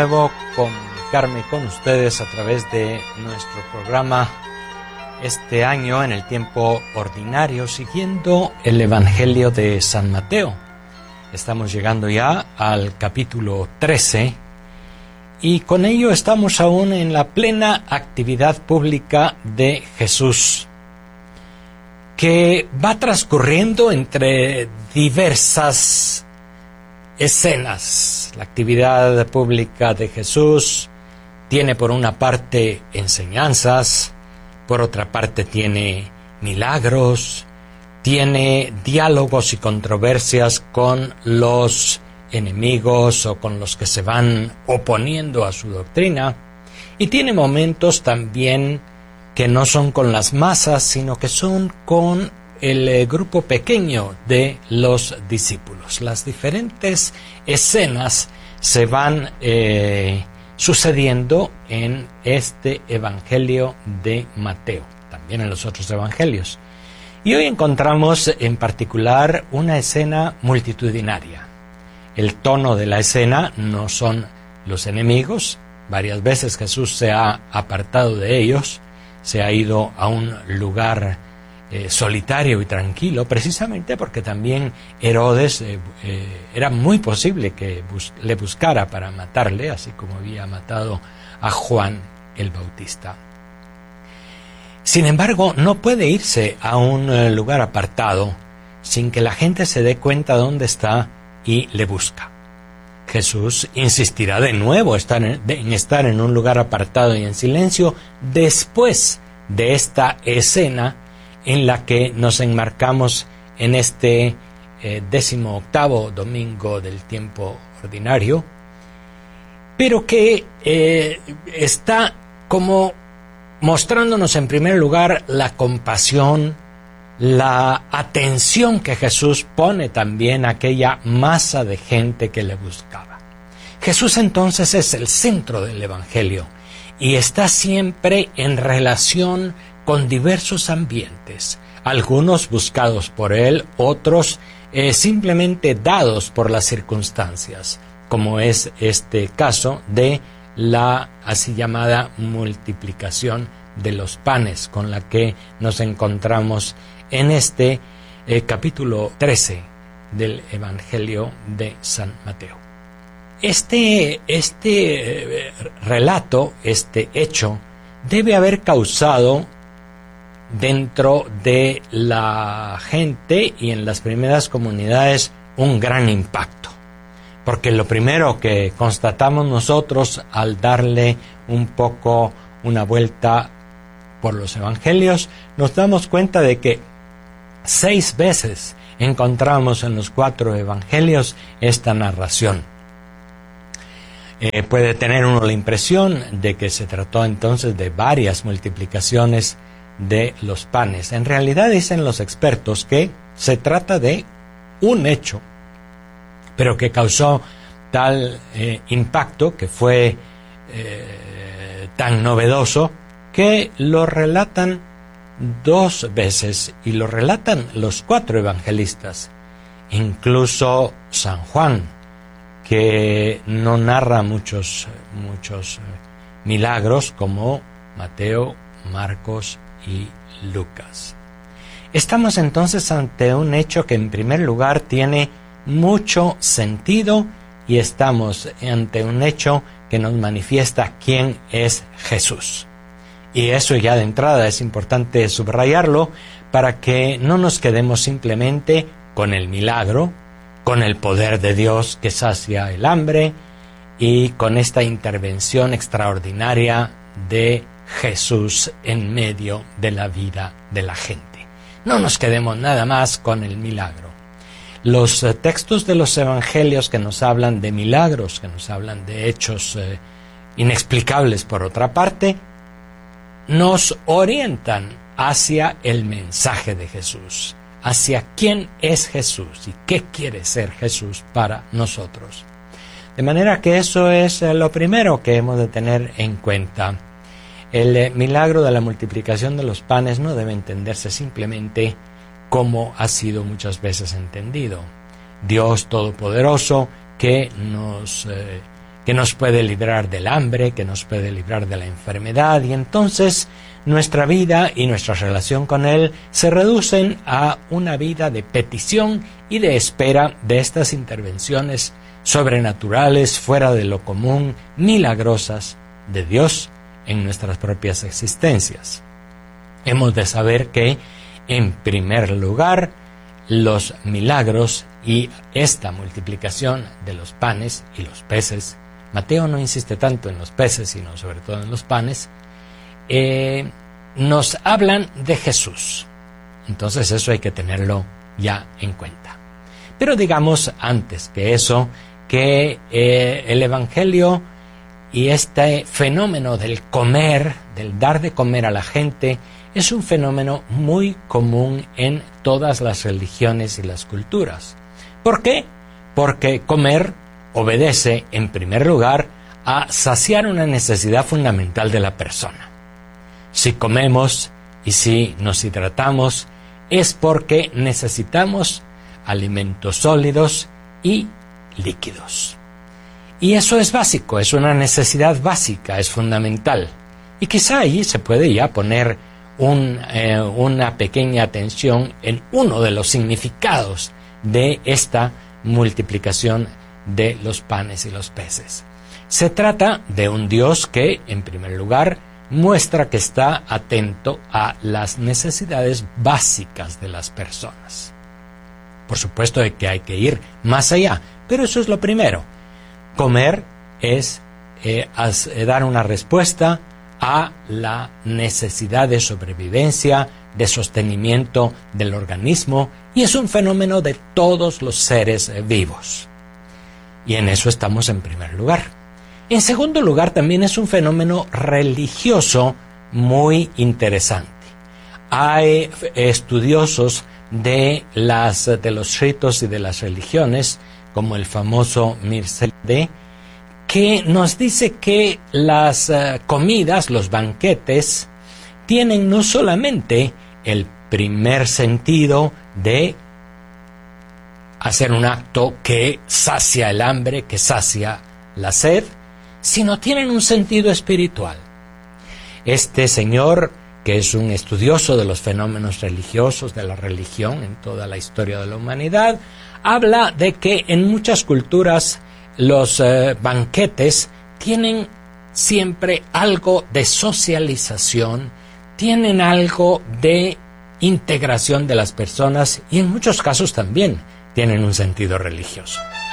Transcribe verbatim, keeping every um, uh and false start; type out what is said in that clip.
Nuevo comunicarme con ustedes a través de nuestro programa este año en el tiempo ordinario, siguiendo el Evangelio de San Mateo. Estamos llegando ya al capítulo trece y con ello estamos aún en la plena actividad pública de Jesús, que va transcurriendo entre diversas escenas. La actividad pública de Jesús tiene por una parte enseñanzas, por otra parte tiene milagros, tiene diálogos y controversias con los enemigos o con los que se van oponiendo a su doctrina, y tiene momentos también que no son con las masas, sino que son con el eh, grupo pequeño de los discípulos. Las diferentes escenas se van eh, sucediendo en este Evangelio de Mateo, también en los otros evangelios. Y hoy encontramos en particular una escena multitudinaria. El tono de la escena no son los enemigos. Varias veces Jesús se ha apartado de ellos, se ha ido a un lugar Eh, solitario y tranquilo, precisamente porque también Herodes eh, eh, era muy posible que bus- le buscara para matarle, así como había matado a Juan el Bautista. Sin embargo, no puede irse a un eh, lugar apartado sin que la gente se dé cuenta dónde está y le busca. Jesús insistirá de nuevo estar en, de, en estar en un lugar apartado y en silencio después de esta escena en la que nos enmarcamos en este eh, décimo octavo domingo del tiempo ordinario, pero que eh, está como mostrándonos en primer lugar la compasión, la atención que Jesús pone también a aquella masa de gente que le buscaba. Jesús entonces es el centro del Evangelio y está siempre en relación con diversos ambientes, algunos buscados por él, otros eh, simplemente dados por las circunstancias, como es este caso de la así llamada multiplicación de los panes, con la que nos encontramos en este eh, capítulo trece del Evangelio de San Mateo. Este, este eh, relato, este hecho, debe haber causado dentro de la gente y en las primeras comunidades un gran impacto, porque lo primero que constatamos nosotros al darle un poco una vuelta por los evangelios, nos damos cuenta de que seis veces encontramos en los cuatro evangelios esta narración. Eh, puede tener uno la impresión de que se trató entonces de varias multiplicaciones de los panes. En realidad dicen los expertos que se trata de un hecho, pero que causó tal eh, impacto, que fue eh, tan novedoso, que lo relatan dos veces y lo relatan los cuatro evangelistas, incluso San Juan, que no narra muchos, muchos milagros como Mateo, Marcos y Lucas. Estamos entonces ante un hecho que en primer lugar tiene mucho sentido y estamos ante un hecho que nos manifiesta quién es Jesús. Y eso ya de entrada es importante subrayarlo para que no nos quedemos simplemente con el milagro, con el poder de Dios que sacia el hambre y con esta intervención extraordinaria de Jesús en medio de la vida de la gente. No nos quedemos nada más con el milagro. Los eh, textos de los evangelios que nos hablan de milagros, que nos hablan de hechos eh, inexplicables por otra parte, nos orientan hacia el mensaje de Jesús, hacia quién es Jesús y qué quiere ser Jesús para nosotros. De manera que eso es eh, lo primero que hemos de tener en cuenta. El milagro de la multiplicación de los panes no debe entenderse simplemente como ha sido muchas veces entendido. Dios Todopoderoso que nos eh, que nos puede librar del hambre, que nos puede librar de la enfermedad, y entonces nuestra vida y nuestra relación con Él se reducen a una vida de petición y de espera de estas intervenciones sobrenaturales, fuera de lo común, milagrosas de Dios en nuestras propias existencias. Hemos de saber que, en primer lugar, los milagros y esta multiplicación de los panes y los peces, Mateo no insiste tanto en los peces, sino sobre todo en los panes, eh, nos hablan de Jesús. Entonces eso hay que tenerlo ya en cuenta. Pero digamos antes que eso, que eh, el Evangelio y este fenómeno del comer, del dar de comer a la gente, es un fenómeno muy común en todas las religiones y las culturas. ¿Por qué? Porque comer obedece, en primer lugar, a saciar una necesidad fundamental de la persona. Si comemos y si nos hidratamos, es porque necesitamos alimentos sólidos y líquidos. Y eso es básico, es una necesidad básica, es fundamental. Y quizá ahí se puede ya poner un, eh, una pequeña atención en uno de los significados de esta multiplicación de los panes y los peces. Se trata de un Dios que, en primer lugar, muestra que está atento a las necesidades básicas de las personas. Por supuesto de que hay que ir más allá, pero eso es lo primero. Comer es eh, as, eh, dar una respuesta a la necesidad de sobrevivencia, de sostenimiento del organismo, y es un fenómeno de todos los seres eh, vivos. Y en eso estamos en primer lugar. En segundo lugar, también es un fenómeno religioso muy interesante. Hay estudiosos de, las, de los ritos y de las religiones, como el famoso Mircea, que nos dice que las uh, comidas, los banquetes, tienen no solamente el primer sentido de hacer un acto que sacia el hambre, que sacia la sed, sino tienen un sentido espiritual. Este señor, que es un estudioso de los fenómenos religiosos, de la religión en toda la historia de la humanidad, habla de que en muchas culturas los eh, banquetes tienen siempre algo de socialización, tienen algo de integración de las personas y en muchos casos también tienen un sentido religioso.